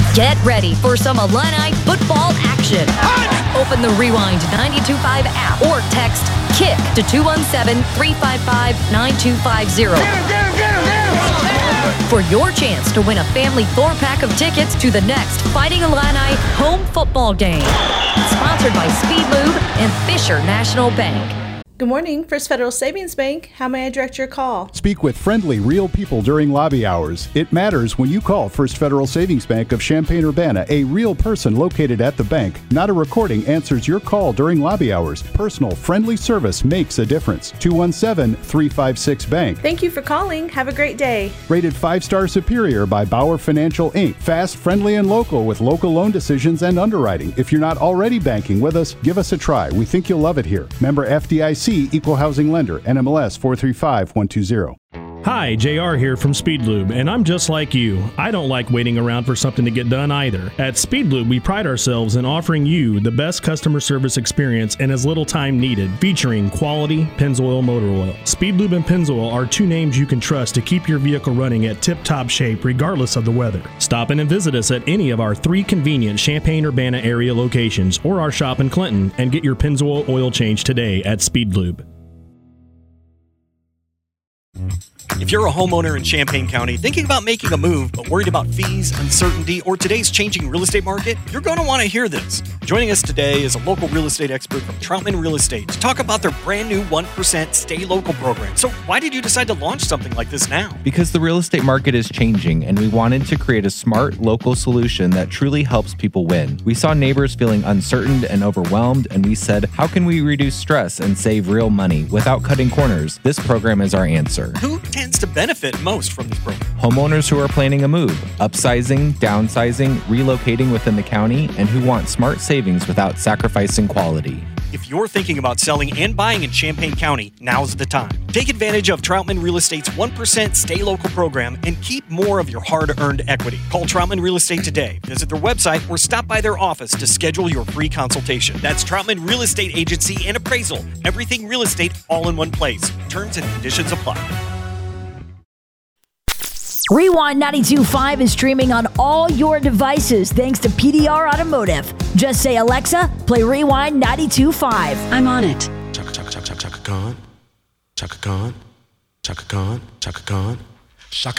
Get ready for some Illini football action. Open the Rewind 92.5 app or text KICK to 217-355-9250 for your chance to win a family 4-pack of tickets to the next Fighting Illini home football game. Sponsored by Speed Lube and Fisher National Bank. Good morning, First Federal Savings Bank. How may I direct your call? Speak with friendly, real people during lobby hours. It matters when you call First Federal Savings Bank of Champaign-Urbana. A real person located at the bank, not a recording, answers your call during lobby hours. Personal, friendly service makes a difference. 217-356-BANK. Thank you for calling. Have a great day. Rated 5-star superior by Bauer Financial, Inc. Fast, friendly, and local with local loan decisions and underwriting. If you're not already banking with us, give us a try. We think you'll love it here. Member FDIC. Equal Housing Lender, NMLS 435120. Hi, JR here from Speed Lube, and I'm just like you. I don't like waiting around for something to get done either. At Speed Lube, we pride ourselves in offering you the best customer service experience in as little time needed, featuring quality Pennzoil motor oil. Speed Lube and Pennzoil are two names you can trust to keep your vehicle running at tip-top shape regardless of the weather. Stop in and visit us at any of our 3 convenient Champaign-Urbana area locations or our shop in Clinton and get your Pennzoil oil change today at Speed Lube. If you're a homeowner in Champaign County thinking about making a move but worried about fees, uncertainty, or today's changing real estate market, you're going to want to hear this. Joining us today is a local real estate expert from Troutman Real Estate to talk about their brand new 1% Stay Local program. So why did you decide to launch something like this now? Because the real estate market is changing and we wanted to create a smart local solution that truly helps people win. We saw neighbors feeling uncertain and overwhelmed, and we said, how can we reduce stress and save real money without cutting corners? This program is our answer. Who tends to benefit most from this program? Homeowners who are planning a move, upsizing, downsizing, relocating within the county, and who want smart savings without sacrificing quality. If you're thinking about selling and buying in Champaign County, now's the time. Take advantage of Troutman Real Estate's 1% Stay Local program and keep more of your hard-earned equity. Call Troutman Real Estate today. Visit their website or stop by their office to schedule your free consultation. That's Troutman Real Estate Agency and Appraisal. Everything real estate all in one place. Terms and conditions apply. Rewind 92.5 is streaming on all your devices thanks to PDR Automotive. Just say, Alexa, play Rewind 92.5. I'm on it. Chaka Khan. Chaka Khan. Chaka Khan. Chaka Khan. Chaka Khan. Chaka